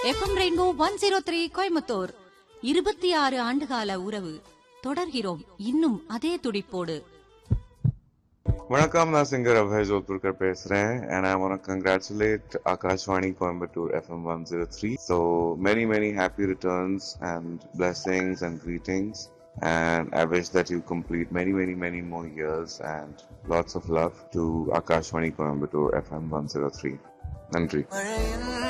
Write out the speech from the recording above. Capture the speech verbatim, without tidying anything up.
FM rainbow one zero three Coimbatore. இருபத்தி ஆறு ஆண்டுகால உறவு தொடர்கிறோம் இன்னும் அதே துடிப்போடு. வணக்கம், நான் சிங்கர் அபய் ஜோத்புர்கர் பேசுறேன் and I want to congratulate Akashvani Coimbatore F M one oh three. So many many happy returns and blessings and greetings, and I wish that you complete many many many more years and lots of love to Akashvani Coimbatore F M one oh three. Nandri.